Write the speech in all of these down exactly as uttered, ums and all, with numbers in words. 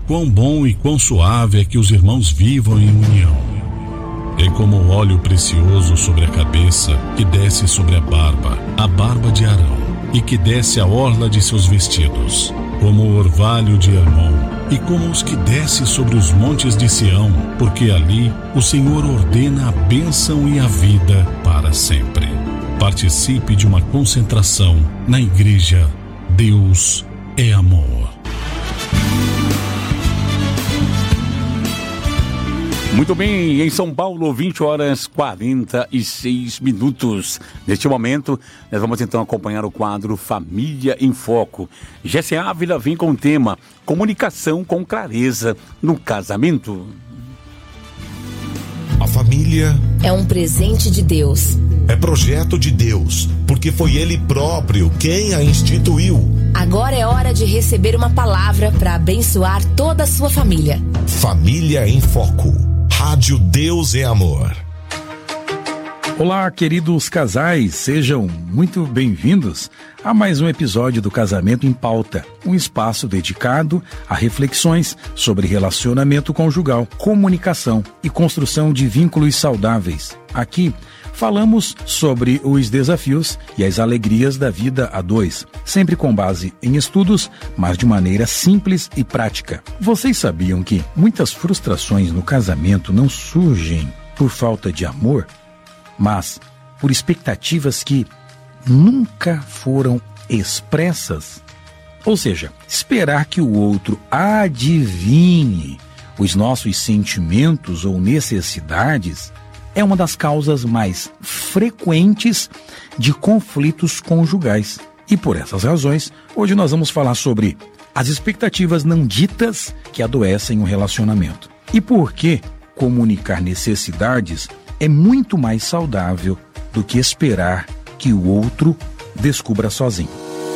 quão bom e quão suave é que os irmãos vivam em união. É como o óleo precioso sobre a cabeça, que desce sobre a barba, a barba de Arão, e que desce a orla de seus vestidos, como o orvalho de Hermon, e como os que desce sobre os montes de Sião, porque ali o Senhor ordena a bênção e a vida para sempre. Participe de uma concentração na igreja Deus é Amor. Muito bem, em São Paulo, vinte horas e quarenta e seis minutos. Neste momento, nós vamos então acompanhar o quadro Família em Foco. Jéssica Ávila vem com o tema Comunicação com Clareza no Casamento. A família é um presente de Deus. É projeto de Deus, porque foi Ele próprio quem a instituiu. Agora é hora de receber uma palavra para abençoar toda a sua família. Família em Foco. Rádio Deus é Amor. Olá, queridos casais, sejam muito bem-vindos a mais um episódio do Casamento em Pauta, um espaço dedicado a reflexões sobre relacionamento conjugal, comunicação e construção de vínculos saudáveis. Aqui falamos sobre os desafios e as alegrias da vida a dois, sempre com base em estudos, mas de maneira simples e prática. Vocês sabiam que muitas frustrações no casamento não surgem por falta de amor, mas por expectativas que nunca foram expressas? Ou seja, esperar que o outro adivinhe os nossos sentimentos ou necessidades é uma das causas mais frequentes de conflitos conjugais. E por essas razões, hoje nós vamos falar sobre as expectativas não ditas que adoecem o relacionamento. E por que comunicar necessidades é muito mais saudável do que esperar que o outro descubra sozinho.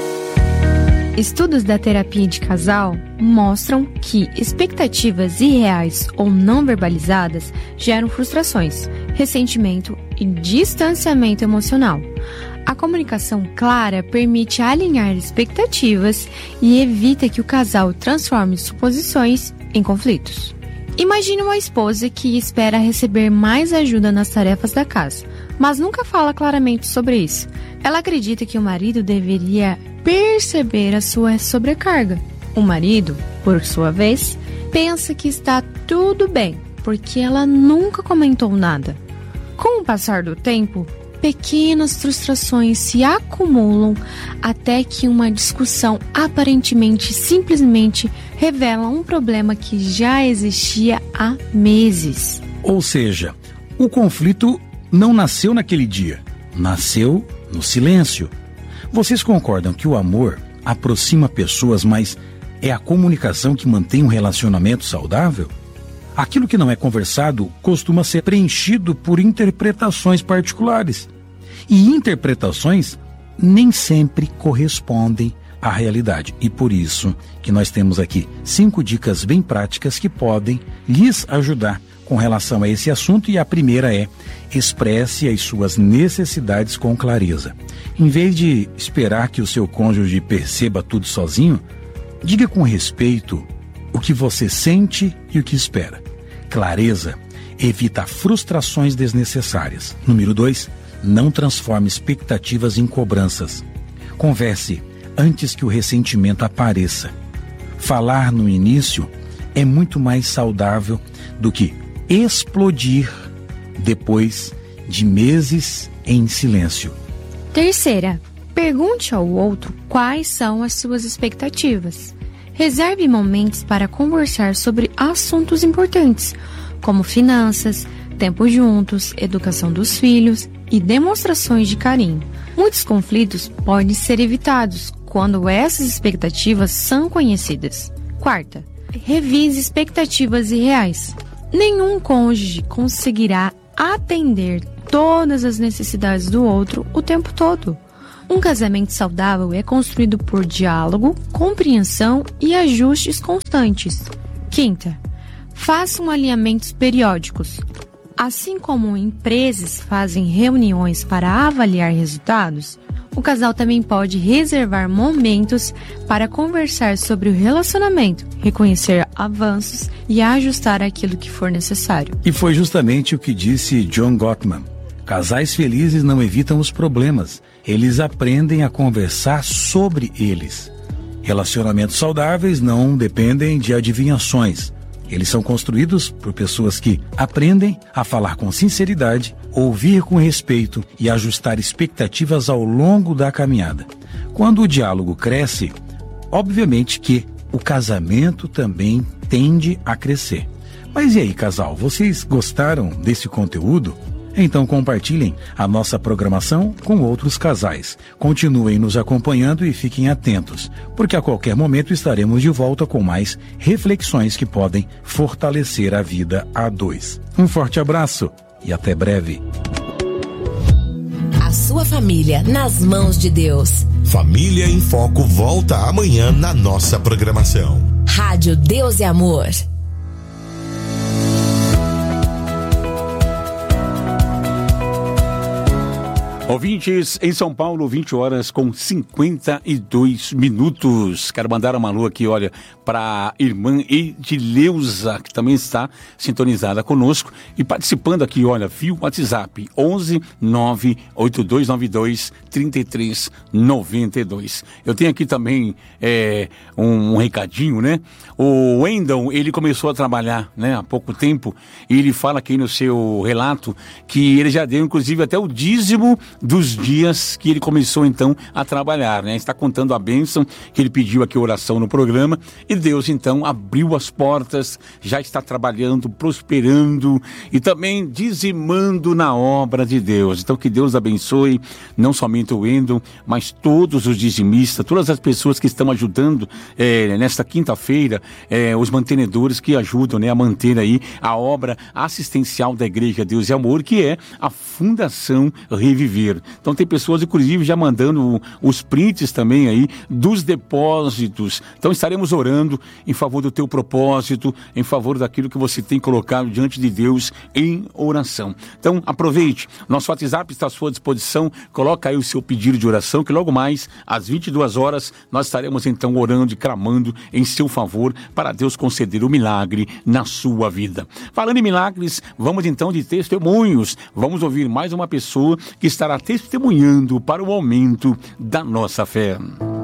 Estudos da terapia de casal mostram que expectativas irreais ou não verbalizadas geram frustrações, ressentimento e distanciamento emocional. A comunicação clara permite alinhar expectativas e evita que o casal transforme suposições em conflitos. Imagine uma esposa que espera receber mais ajuda nas tarefas da casa, mas nunca fala claramente sobre isso. Ela acredita que o marido deveria perceber a sua sobrecarga. O marido, por sua vez, pensa que está tudo bem, porque ela nunca comentou nada. Com o passar do tempo, pequenas frustrações se acumulam até que uma discussão aparentemente simplesmente revela um problema que já existia há meses. Ou seja, o conflito não nasceu naquele dia, nasceu no silêncio. Vocês concordam que o amor aproxima pessoas, mas é a comunicação que mantém um relacionamento saudável? Aquilo que não é conversado costuma ser preenchido por interpretações particulares. E interpretações nem sempre correspondem à realidade. E por isso que nós temos aqui cinco dicas bem práticas que podem lhes ajudar com relação a esse assunto. E a primeira é: expresse as suas necessidades com clareza. Em vez de esperar que o seu cônjuge perceba tudo sozinho, diga com respeito o que você sente e o que espera. Clareza evita frustrações desnecessárias. Número dois, não transforme expectativas em cobranças. Converse antes que o ressentimento apareça. Falar no início é muito mais saudável do que explodir depois de meses em silêncio. Terceira, pergunte ao outro quais são as suas expectativas. Reserve momentos para conversar sobre assuntos importantes, como finanças, tempo juntos, educação dos filhos e demonstrações de carinho. Muitos conflitos podem ser evitados quando essas expectativas são conhecidas. Quarta, revise expectativas irreais. Nenhum cônjuge conseguirá atender todas as necessidades do outro o tempo todo. Um casamento saudável é construído por diálogo, compreensão e ajustes constantes. Quinta, façam alinhamentos periódicos. Assim como empresas fazem reuniões para avaliar resultados, O casal também pode reservar momentos para conversar sobre o relacionamento, reconhecer avanços e ajustar aquilo que for necessário. E foi justamente o que disse John Gottman. Casais felizes não evitam os problemas, eles aprendem a conversar sobre eles. Relacionamentos saudáveis não dependem de adivinhações. Eles são construídos por pessoas que aprendem a falar com sinceridade, ouvir com respeito e ajustar expectativas ao longo da caminhada. Quando o diálogo cresce, obviamente que o casamento também tende a crescer. Mas e aí, casal, vocês gostaram desse conteúdo? Então compartilhem a nossa programação com outros casais. Continuem nos acompanhando e fiquem atentos, porque a qualquer momento estaremos de volta com mais reflexões que podem fortalecer a vida a dois. Um forte abraço e até breve. A sua família nas mãos de Deus. Família em Foco volta amanhã na nossa programação. Rádio Deus e Amor. Ouvintes, em São Paulo, vinte horas com cinquenta e dois minutos. Quero mandar uma alô aqui, olha, para a irmã Edileuza, que também está sintonizada conosco e participando aqui, olha, via WhatsApp, onze nove oito dois nove dois três três nove dois. Eu tenho aqui também é, um, um recadinho, né? O Wendel, ele começou a trabalhar, né, há pouco tempo, e ele fala aqui no seu relato que ele já deu, inclusive, até o dízimo dos dias que ele começou então a trabalhar, né? Está contando a bênção que ele pediu aqui, oração no programa, e Deus então abriu as portas, já está trabalhando, prosperando e também dizimando na obra de Deus. Então que Deus abençoe não somente o Wendel, mas todos os dizimistas, todas as pessoas que estão ajudando é, nesta quinta-feira, é, os mantenedores que ajudam, né, a manter aí a obra assistencial da Igreja Deus e Amor, que é a Fundação Reviver. Então tem pessoas, inclusive, já mandando os prints também aí dos depósitos. Então estaremos orando em favor do teu propósito, em favor daquilo que você tem colocado diante de Deus em oração. Então aproveite, nosso WhatsApp está à sua disposição, coloca aí o seu pedido de oração, que logo mais, às vinte e duas horas, nós estaremos então orando e clamando em seu favor para Deus conceder o milagre na sua vida. Falando em milagres, vamos então de testemunhos. Vamos ouvir mais uma pessoa que estará testemunhando para o aumento da nossa fé.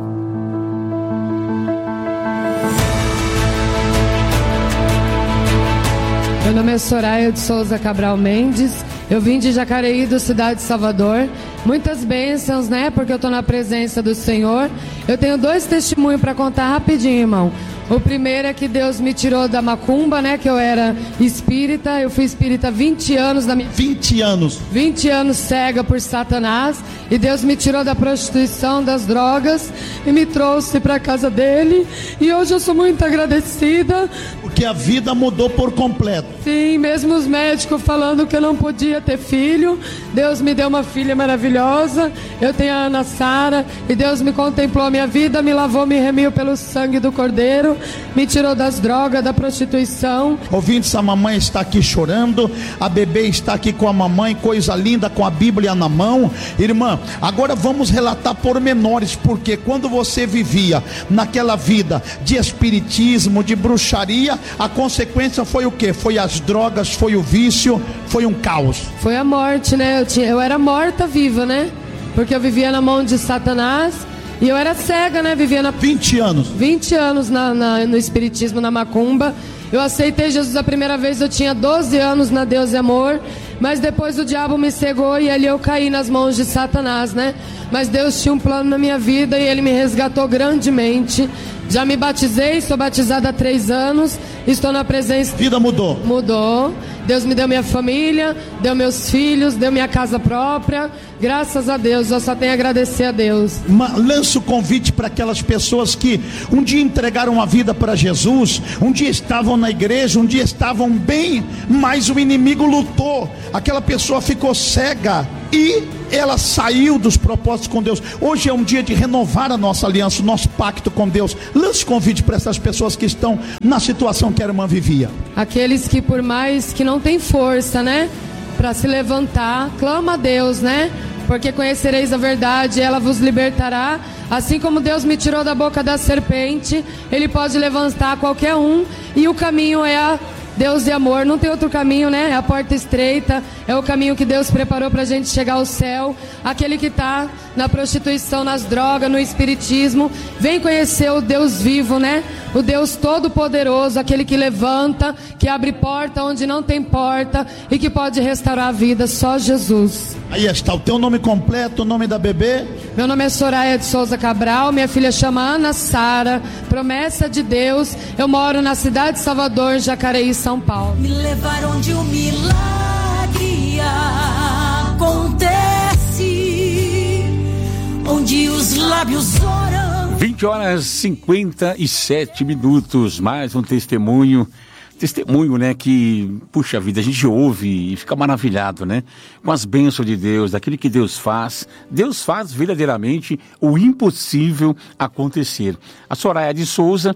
Meu nome é Soraya de Souza Cabral Mendes, eu vim de Jacareí, do cidade de Salvador. Muitas bênçãos, né, porque eu estou na presença do Senhor. Eu tenho dois testemunhos para contar rapidinho, irmão. O primeiro é que Deus me tirou da macumba, né, que eu era espírita. Eu fui espírita há vinte anos da minha... vinte anos. vinte anos cega por Satanás. E Deus me tirou da prostituição, das drogas, e me trouxe para a casa dele. E hoje eu sou muito agradecida. Porque a vida mudou por completo. Sim, mesmo os médicos falando que eu não podia ter filho, Deus me deu uma filha maravilhosa. Eu tenho a Ana Sara, e Deus me contemplou a minha vida, me lavou, me remiu pelo sangue do Cordeiro, me tirou das drogas, da prostituição. Ouvintes, a mamãe está aqui chorando, a bebê está aqui com a mamãe, coisa linda, com a Bíblia na mão. Irmã, agora vamos relatar pormenores, porque quando você vivia naquela vida de espiritismo, de bruxaria, a consequência foi o quê? Foi as drogas, foi o vício, foi um caos. Foi a morte, né? Eu, tinha, eu era morta viva, né? Porque eu vivia na mão de Satanás. E eu era cega, né? Vivia na... vinte anos. vinte anos na, na, no espiritismo, na macumba. Eu aceitei Jesus a primeira vez, eu tinha doze anos na Deus e Amor. Mas depois o diabo me cegou e ali eu caí nas mãos de Satanás, né? Mas Deus tinha um plano na minha vida e Ele me resgatou grandemente. Já me batizei, sou batizada há três anos. Estou na presença... Vida mudou. Mudou. Deus me deu minha família, deu meus filhos, deu minha casa própria. Graças a Deus, eu só tenho a agradecer a Deus. Lanço o convite para aquelas pessoas que um dia entregaram a vida para Jesus, um dia estavam na igreja, um dia estavam bem, mas o inimigo lutou. Aquela pessoa ficou cega e ela saiu dos propósitos com Deus. Hoje é um dia de renovar a nossa aliança, o nosso pacto com Deus. Lance convite para essas pessoas que estão na situação que a irmã vivia. Aqueles que por mais que não tem força, né, para se levantar, clama a Deus, né, porque conhecereis a verdade, ela vos libertará. Assim como Deus me tirou da boca da serpente, Ele pode levantar qualquer um, e o caminho é a Deus de amor, não tem outro caminho, né? É a porta estreita, é o caminho que Deus preparou pra gente chegar ao céu. Aquele que tá na prostituição, nas drogas, no espiritismo, vem conhecer o Deus vivo, né? O Deus todo-poderoso, aquele que levanta, que abre porta onde não tem porta e que pode restaurar a vida, só Jesus. Aí está, o teu nome completo, o nome da bebê? Meu nome é Soraya de Souza Cabral, minha filha chama Ana Sara, promessa de Deus. Eu moro na cidade de Salvador, Jacareí, São Paulo. Me levaram onde o milagre acontece, onde os lábios oram. vinte horas e cinquenta e sete minutos, mais um testemunho. Testemunho, né, que, puxa vida, a gente ouve e fica maravilhado, né, com as bênçãos de Deus, daquilo que Deus faz. Deus faz verdadeiramente o impossível acontecer. A Soraya de Souza,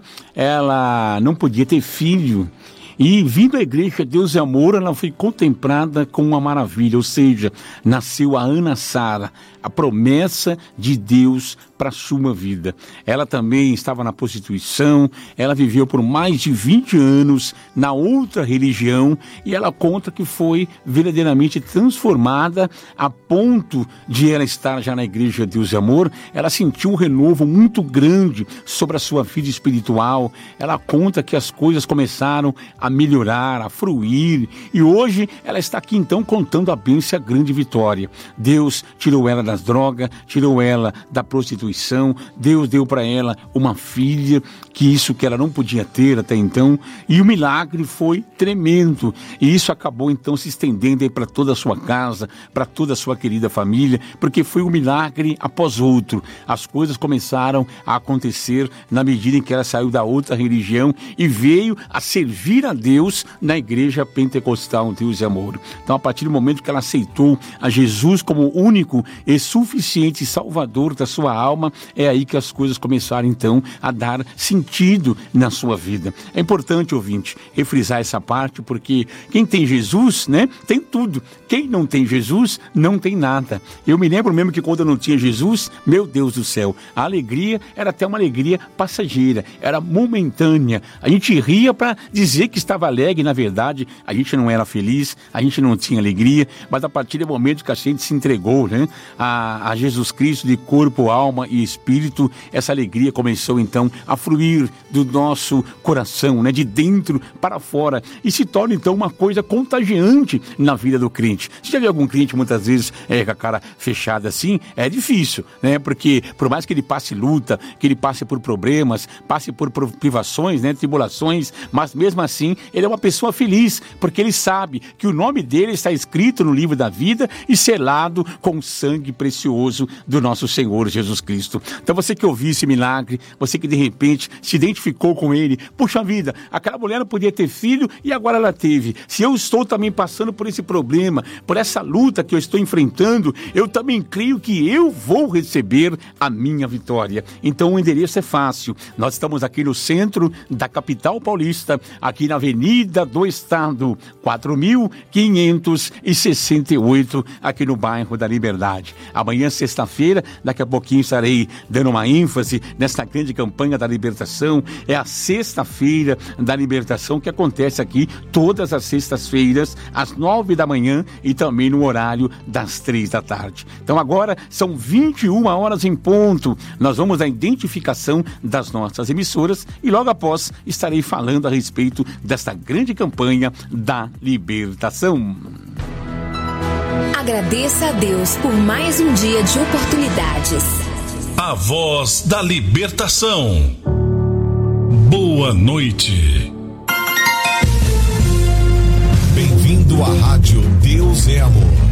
ela não podia ter filho, e vindo à igreja Deus é Amor, ela foi contemplada com uma maravilha, ou seja, nasceu a Ana Sara, a promessa de Deus para a sua vida. Ela também estava na prostituição, ela viveu por mais de vinte anos na outra religião, e ela conta que foi verdadeiramente transformada a ponto de ela estar já na igreja Deus é Amor. Ela sentiu um renovo muito grande sobre a sua vida espiritual. Ela conta que as coisas começaram a melhorar, a fruir, e hoje ela está aqui então contando a bênção e a grande vitória. Deus tirou ela das drogas, tirou ela da prostituição, Deus deu para ela uma filha, que isso que ela não podia ter até então, e o milagre foi tremendo, e isso acabou então se estendendo aí para toda a sua casa, para toda a sua querida família, porque foi um milagre após outro. As coisas começaram a acontecer na medida em que ela saiu da outra religião e veio a servir a Deus na igreja pentecostal Deus é Amor. Então, a partir do momento que ela aceitou a Jesus como único e suficiente Salvador da sua alma, é aí que as coisas começaram então a dar sentido na sua vida. É importante, ouvinte, refrisar essa parte, porque quem tem Jesus, né, tem tudo. Quem não tem Jesus, não tem nada. Eu me lembro mesmo que quando eu não tinha Jesus, meu Deus do céu, a alegria era até uma alegria passageira, era momentânea. A gente ria para dizer que estava alegre, na verdade, a gente não era feliz, a gente não tinha alegria, mas a partir do momento que a gente se entregou, né, a, a Jesus Cristo de corpo, alma e espírito, essa alegria começou então a fluir do nosso coração, né, de dentro para fora, e se torna então uma coisa contagiante na vida do crente. Você já viu algum crente muitas vezes é, com a cara fechada assim? É difícil, né, porque por mais que ele passe luta, que ele passe por problemas, passe por privações, né, tribulações, mas mesmo assim ele é uma pessoa feliz, porque ele sabe que o nome dele está escrito no livro da vida e selado com o sangue precioso do nosso Senhor Jesus Cristo. Então você que ouviu esse milagre, você que de repente se identificou com ele, puxa vida, aquela mulher não podia ter filho e agora ela teve. Se eu estou também passando por esse problema, por essa luta que eu estou enfrentando, eu também creio que eu vou receber a minha vitória. Então o endereço é fácil. Nós estamos aqui no centro da capital paulista, aqui na Avenida do Estado, quatro mil quinhentos e sessenta e oito, aqui no bairro da Liberdade. Amanhã, sexta-feira, daqui a pouquinho estarei dando uma ênfase nesta grande campanha da libertação. É a sexta-feira da libertação que acontece aqui todas as sextas-feiras, às nove da manhã e também no horário das três da tarde. Então agora são vinte e uma horas em ponto. Nós vamos à identificação das nossas emissoras e logo após estarei falando a respeito desta grande campanha da libertação. Agradeça a Deus por mais um dia de oportunidades. A voz da libertação. Boa noite. Bem-vindo à Rádio Deus é Amor.